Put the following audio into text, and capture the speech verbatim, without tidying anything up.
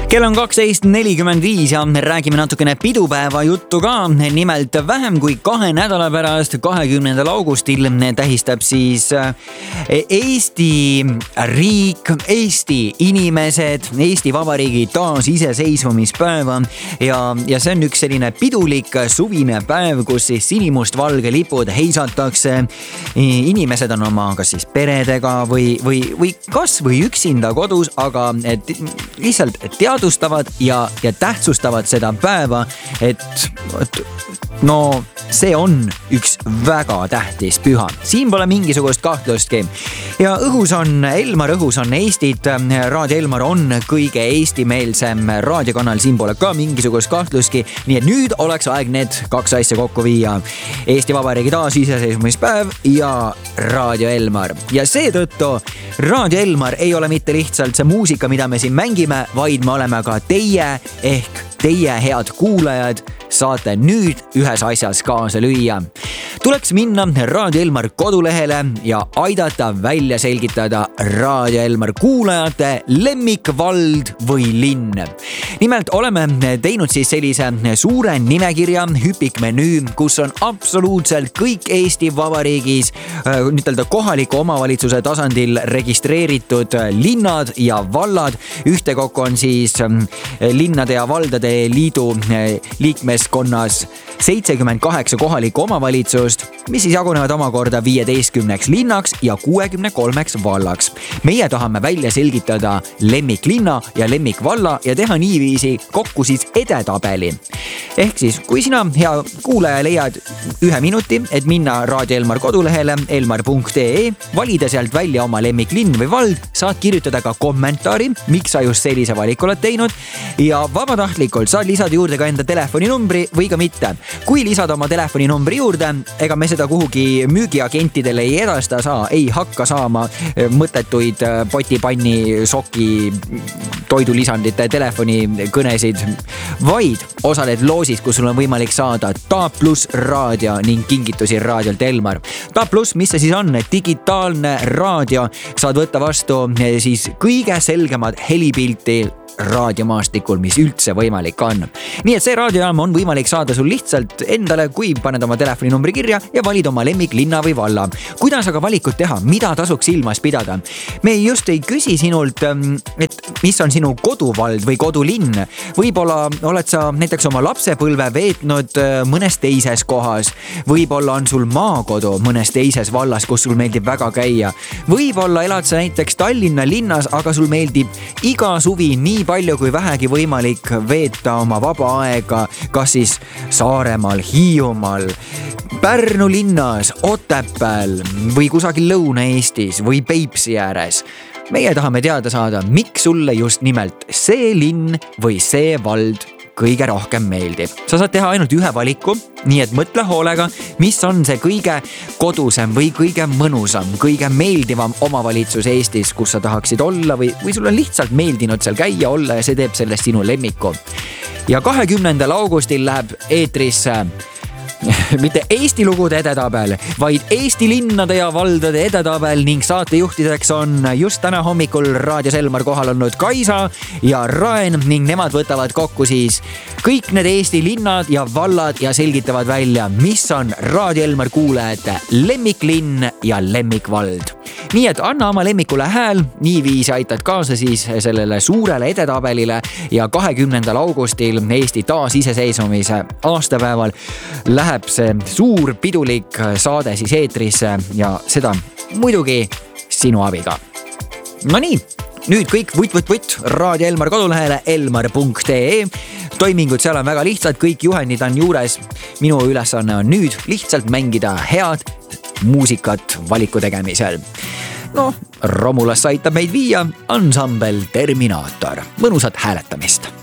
kell on kaksteist nelikümmend viis ja räägime natukene pidupäeva juttu ka. Nimelt vähem kui kahe nädala pärast, kahekümnendal augustil tähistab siis Eesti riik, Eesti inimesed, Eesti Vabariigi taasiseseisvumispäeva ja, ja see on üks selline pidulik suvine päev, kus siis sinimustvalge lipud heisatakse. Inimesed on oma kas siis peredega või, või, või kas või üksinda kodus, aga et lihtsalt tead teadvustavad ja, ja tähtsustavad seda päeva, et, et no see on üks väga tähtis püha. Siin pole mingisugust kahtlustki. Ja õhus on, Elmar õhus on Eestit. Raadio Elmar on kõige eestimeelsem raadiokanal. Siin pole ka mingisugust kahtlustki. Nii et nüüd oleks aeg need kaks asja kokku viia. Eesti Vabariigi taasiseseisvumispäev ja Raadio Elmar. Ja seetõttu Raadio Elmar ei ole mitte lihtsalt see muusika, mida me siin mängime, vaid me oleme ka teie ehk teie head kuulajad saate nüüd ühes asjas kaasa lüüa. Tuleks minna Raadio Elmar kodulehele ja aidata välja selgitada Raadio Elmar kuulajate lemmikvald või linn. Nimelt oleme teinud siis sellise suure nimekirja, hüpikmenüü, kus on absoluutselt kõik Eesti Vabariigis ütelda kohaliku omavalitsuse tasandil registreeritud linnad ja vallad. Ühtekokku on siis linnade ja valdade liidu liikmeskonnas seitsekümmend kaheksa kohalikku omavalitsust, mis siis jagunevad omakorda viieteistkümneks linnaks ja kuuekümne kolmeks vallaks. Meie tahame välja selgitada lemmiklinna ja lemmikvalla ja teha niiviisi kokku siis edetabeli. Ehk siis, kui sina, hea kuulaja, leiad ühe minuti, et minna Raadio Elmar kodulehele elmar punkt ee, valida sealt välja oma lemmiklinn või vald, saad kirjutada ka kommentaari, miks sa just sellise valiku oled teinud ja vabatahtlikult saad lisada juurde ka enda telefoninumbri või ka mitte. Kui lisada oma telefoninumbri juurde, ega me seda kuhugi müügiagentidele ei edasta saa, ei hakka saama mõttetuid potipanni, soki, toidulisandite telefonikõnesid, vaid osaled loosis, kus sul on võimalik saada Ta Plus raadio ning kingitusi raadiolt Elmar. Ta Plus, mis see siis on? Digitaalne raadio, saad võtta vastu siis kõige selgemad helipilti raadiomaastikul, mis üldse võimalik on. Nii et see raadiojaam on võimalik saada sul lihtsalt endale, kui paned oma telefoninumbri kirja ja valid oma lemmiklinna või valla. Kuidas aga valikut teha? Mida tasuks silmas pidada? Me just ei küsi sinult, et mis on sinu koduvald või kodulinn. Võib-olla oled sa näiteks oma lapsepõlve veetnud mõnes teises kohas. Võib-olla on sul maakodu mõnes teises vallas, kus sul meeldib väga käia. Võib-olla elad sa näiteks Tallinna linnas, aga sul meeldib iga suvi nii palju kui vähegi võimalik veeta oma vaba aega, kas siis Saaremaal, Hiiumaal, Pärnu linnas, Otepääl või kusagil Lõuna-Eestis või Peipsi ääres. Meie tahame teada saada, miks sulle just nimelt see linn või see vald kõige rohkem meeldib. Sa saad teha ainult ühe valiku, nii et mõtle hoolega, mis on see kõige kodusem või kõige mõnusam, kõige meeldivam omavalitsus Eestis, kus sa tahaksid olla või, või sul on lihtsalt meeldinud seal käia olla ja see teeb sellest sinu lemmiku. Ja kahekümnendal augustil läheb eetrisse mitte Eesti lugude edetabel, vaid Eesti linnade ja valdade edetabel ning saatejuhtideks on just täna hommikul Raadios Elmar kohal olnud Kaisa ja Raen ning nemad võtavad kokku siis kõik need Eesti linnad ja vallad ja selgitavad välja, mis on Raadio Elmar kuulajate lemmiklinn ja lemmikvald. Nii et anna oma lemmikule hääl, niiviisi aitad kaasa siis sellele suurele edetabelile ja kahekümnendal augustil Eesti taasiseseisvumise aastapäeval läheb see suur pidulik saade siis eetrisse ja seda muidugi sinu abiga. No nii, nüüd kõik võtt, võtt, võtt Raadio Elmar kodulehele elmar punkt ee. Toimingud seal on väga lihtsad, kõik juhendid on juures. Minu ülesanne on nüüd lihtsalt mängida head muusikat valiku tegemisel. No, Romulast aitab meid viia ansambel Terminaator. Mõnusat hääletamist!